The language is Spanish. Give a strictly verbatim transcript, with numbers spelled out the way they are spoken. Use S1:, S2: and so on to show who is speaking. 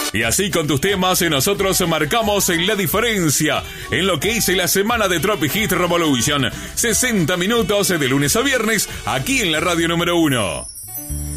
S1: Y así con tus temas nosotros marcamos la diferencia en lo que hice la semana de Tropic Hit Revolution. sesenta minutos de lunes a viernes aquí en la radio número uno.